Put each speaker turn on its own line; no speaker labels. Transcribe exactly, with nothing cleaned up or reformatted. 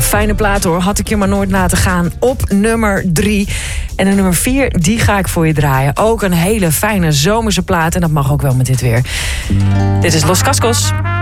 fijne plaat hoor. Had ik je maar nooit laten gaan. Op nummer drie. En de nummer vier, die ga ik voor je draaien. Ook een hele fijne zomerse plaat. En dat mag ook wel met dit weer. Dit is Los Cascos.